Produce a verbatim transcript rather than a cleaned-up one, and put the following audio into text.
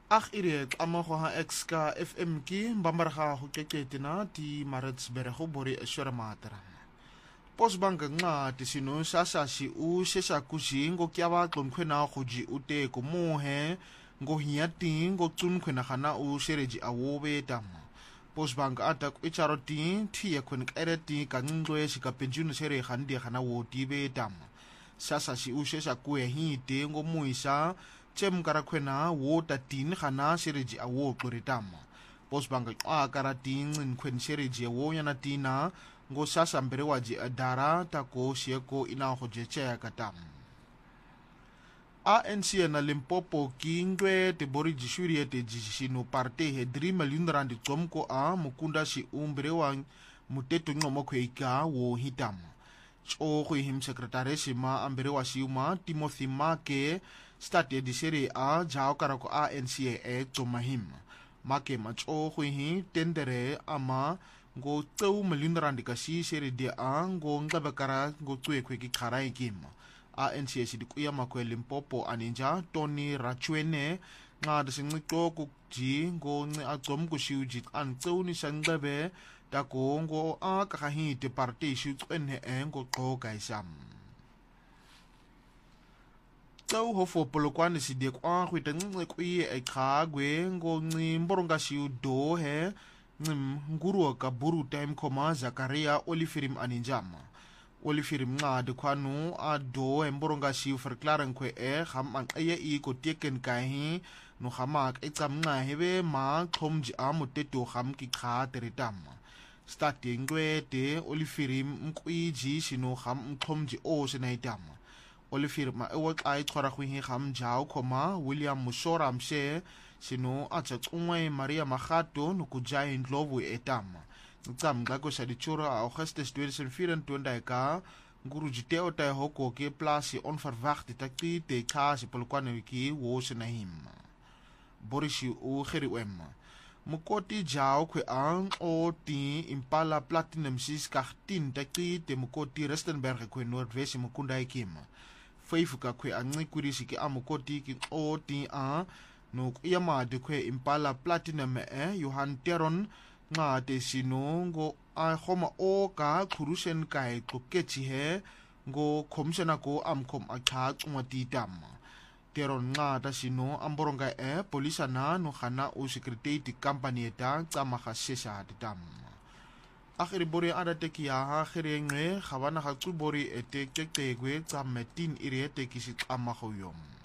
Ag ire ama go ha exka F M ki mbambarga go keketina di Maritzburg go bori esora matra. Postbank nga tisino sasa si u sesa kusingo kyaba tlomkhwena go ji ute ko mohe ngo hiati ngo tsunkhwena khana u sereji awobe tama. Postbank ata ku icharoti thi yakhwen ereti kanngwe sika penjunu sere khandi khana wo tibe tama. Sasa si u sesa ku hi te ngo muisa chem karakhwena wo tatin khana sereji awo qoritama. Postbank a karatin nkhwen sereji wo yana tina ngo sasa mbere waji adara tako sieko ina go jecha katam. A N C na Limpopo kingwe te bori jishuri te jishino parte he three million rand tsomko a mukunda si umbre wa muteto ngomo kweika wo hitam. Cho go him secretary sima ambere wa siuma Timothy Make state di serie a jao karako A N C e tsomahim. Make macho go hi tendere ama ngo tseu million rand ka si sere dia ang ngo ngabakara ngo tswe kwe ki khara ikim A N C si dikuya makwe Limpopo aninja Tony Rachwene nga de sinqo ku ji ngo ngi agcom ku shiuji an tseu ni sangbe ta ko ngo a ka hi te party shu tsene e ngo qo ka isam tseu ho fo polokwane si de kwa khwita nqe ku e kha gwe ngo ngi mboronga shiu do he nguru ka buru time koma Zakaria Olifirim aninjama Olifirim nga de kwanu a do emboronga si verklaring kwe e kham an aye i ko teken kai no khamak e tsam nga hebe ma khomji a muteto kham ki kha teritama starting kwe te Olifirim mkwiji sino kham khomji o senaitama Olifirim ma e wa ai tshwara khwi kham jao koma William Musora mse sino acha tsungwe Maria Magato no kujai ndlovu etama tsam ga ko sadichura Augustus tweeduizend vierentwintig ka nguru jiteo tai hoko ke plasi onverwachte takti te kasi polkwane wiki wo senahim Borishi u kheriwem mukoti jao kwe ang o ti Impala Platinum sis kahtin takti te mukoti Rustenburg kwe Noordwest mukunda ikim feifuka kwe angi kurisi ki amukoti ki o ti a no yama de kwe Impala Platinum e Johan Teron nga te sino ngo a khoma o ka khurusen kai tloketsi he ngo khomsena ko amkhom a kha tsungati tam Teron nga ta sino amboronga e polisa na no khana o security company ta tsama kha sesa tam akhiri bori ada tekia ha khirenge khawana kha tsubori ete tektegwe tsametin ire tekisi tsama khoyom